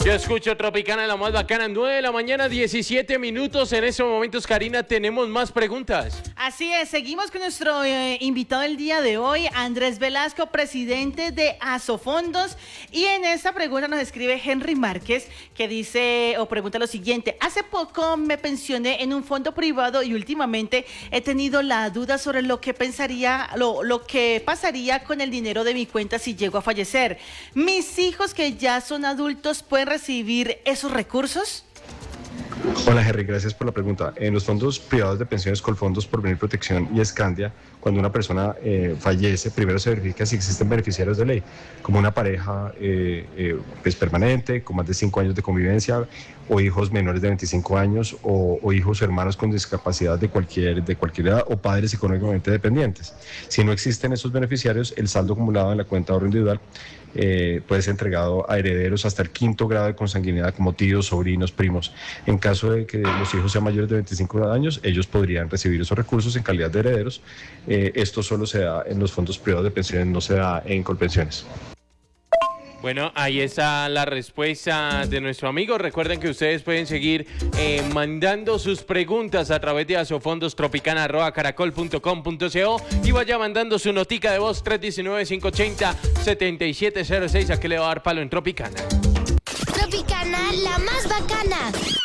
Yo escucho Tropicana, la más bacana, 9 de la mañana, 17 minutos. En estos momentos, Karina, tenemos más preguntas. Así es, seguimos con nuestro invitado del día de hoy, Andrés Velasco, presidente de Asofondos. Y en esta pregunta nos escribe Henry Márquez, que dice o pregunta lo siguiente: hace poco me pensioné en un fondo privado y últimamente he tenido la duda sobre lo que pensaría, lo que pasaría con el dinero de mi cuenta si llego a fallecer. ¿Mis hijos, que ya son adultos, pueden recibir esos recursos? Hola Henry, gracias por la pregunta. En los fondos privados de pensiones, Colfondos, Porvenir, Protección y Escandia, cuando una persona fallece, primero se verifica si existen beneficiarios de ley, como una pareja pues permanente, con más de 5 años de convivencia, o hijos menores de 25 años, o hijos o hermanos con discapacidad de cualquier edad, o padres económicamente dependientes. Si no existen esos beneficiarios, el saldo acumulado en la cuenta de ahorro individual puede ser entregado a herederos hasta el 5º grado de consanguinidad, como tíos, sobrinos, primos. En caso de que los hijos sean mayores de 25 años, ellos podrían recibir esos recursos en calidad de herederos. Esto solo se da en los fondos privados de pensiones, no se da en Colpensiones. Bueno, ahí está la respuesta de nuestro amigo. Recuerden que ustedes pueden seguir mandando sus preguntas a través de asofondostropicana@caracol.com.co y vaya mandando su notica de voz 319-580-7706. ¿A qué le va a dar palo en Tropicana? Tropicana, la más bacana.